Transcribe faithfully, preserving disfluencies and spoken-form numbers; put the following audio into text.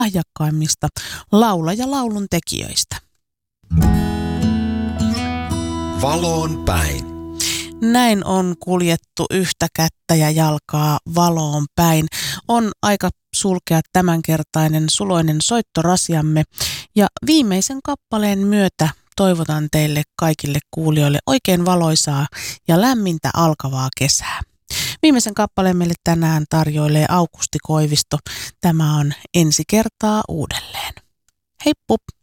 lahjakkaimmista laula- ja laulun tekijöistä. Valoon päin. Näin on kuljettu yhtä kättä ja jalkaa valoon päin. On aika sulkea tämänkertainen suloinen soittorasiamme ja viimeisen kappaleen myötä toivotan teille kaikille kuulijoille oikein valoisaa ja lämmintä alkavaa kesää. Viimeisen kappaleen meille tänään tarjoilee Aukusti Koivisto. Tämä on Ensi kertaa uudelleen. Heippu!